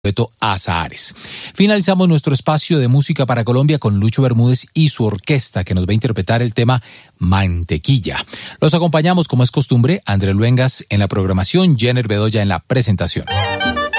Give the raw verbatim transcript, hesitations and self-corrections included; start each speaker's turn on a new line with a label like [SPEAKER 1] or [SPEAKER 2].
[SPEAKER 1] Beto Azahares. Finalizamos nuestro espacio de música para Colombia con Lucho Bermúdez y su orquesta, que nos va a interpretar el tema Mantequilla. Los acompañamos, como es costumbre, André Luengas en la programación, Jenner Bedoya en la presentación.